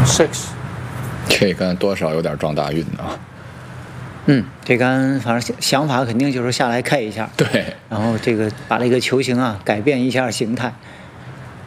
6。 这杆多少有点撞大运啊。 这杆反正法肯定就是下来 K 一下， 对， 然后这个把这个球形啊改变一下形态。